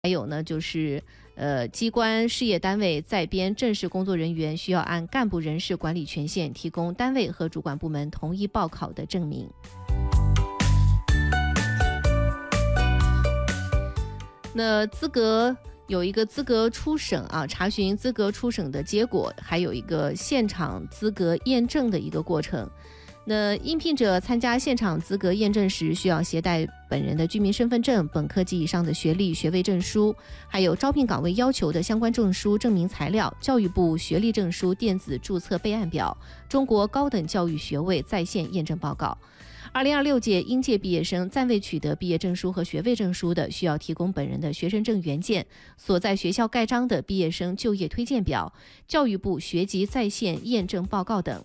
还有呢，就是机关事业单位在编正式工作人员需要按干部人事管理权限提供单位和主管部门同一报考的证明。那有一个资格初审啊，查询资格初审的结果，还有一个现场资格验证的一个过程。那应聘者参加现场资格验证时，需要携带本人的居民身份证、本科及以上的学历、学位证书，还有招聘岗位要求的相关证书、证明材料、教育部学历证书电子注册备案表、中国高等教育学位在线验证报告。2026届应届毕业生暂未取得毕业证书和学位证书的，需要提供本人的学生证原件、所在学校盖章的毕业生就业推荐表、教育部学籍在线验证报告等。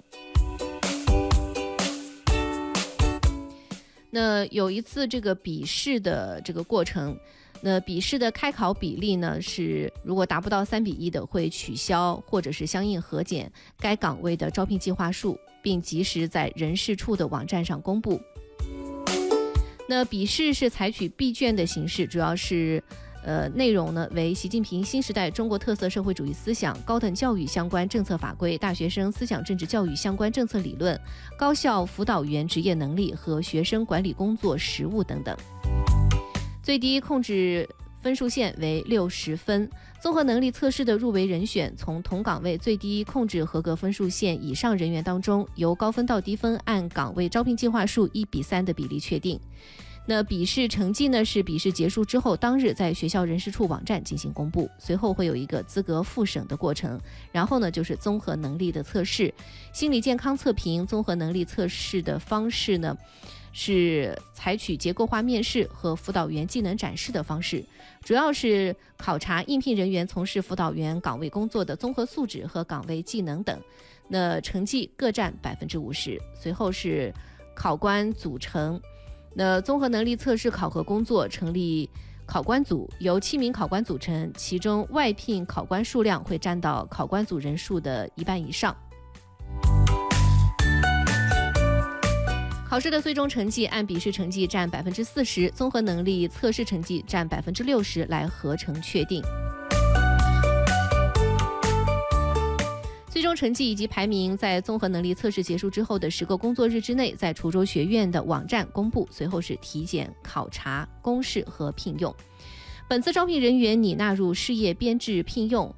那有一次这个笔试的这个过程，那笔试的开考比例呢是如果达不到3:1的，会取消或者是相应核减该岗位的招聘计划数，并及时在人事处的网站上公布。那笔试是采取闭卷的形式，主要是内容呢为习近平新时代中国特色社会主义思想、高等教育相关政策法规、大学生思想政治教育相关政策理论、高校辅导员职业能力和学生管理工作实务等等。最低控制分数线为60分。综合能力测试的入围人选，从同岗位最低控制合格分数线以上人员当中，由高分到低分按岗位招聘计划数1:3的比例确定。那笔试成绩呢是笔试结束之后当日在学校人事处网站进行公布，随后会有一个资格复审的过程，然后呢就是综合能力的测试。心理健康测评综合能力测试的方式呢是采取结构化面试和辅导员技能展示的方式，主要是考察应聘人员从事辅导员岗位工作的综合素质和岗位技能等，那成绩各占50%。随后是考官组成。那综合能力测试考核工作成立考官组，由7名考官组成，其中外聘考官数量会占到考官组人数的1半以上。考试的最终成绩按笔试成绩占40%，综合能力测试成绩占60%来合成确定。最终成绩以及排名在综合能力测试结束之后的10个工作日之内，在滁州学院的网站公布，随后是体检、考察、公示和聘用。本次招聘人员拟纳入事业编制聘用，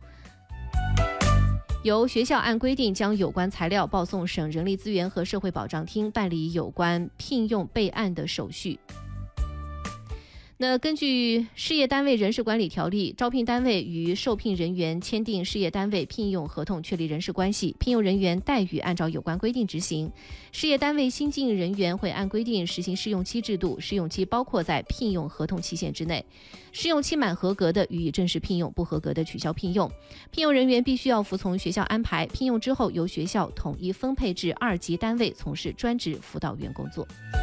由学校按规定将有关材料报送省人力资源和社会保障厅办理有关聘用备案的手续。那根据事业单位人事管理条例，招聘单位与受聘人员签订事业单位聘用合同，确立人事关系，聘用人员待遇按照有关规定执行。事业单位新进人员会按规定实行试用期制度，试用期包括在聘用合同期限之内，试用期满合格的予以正式聘用，不合格的取消聘用。聘用人员必须要服从学校安排，聘用之后由学校统一分配至2级单位从事专职辅导员工作。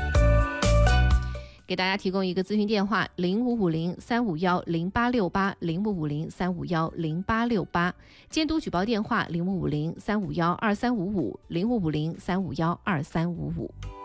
给大家提供一个咨询电话：0550-351-0868，0550-351-0868，监督举报电话：0550-351-2355，0550-351-2355。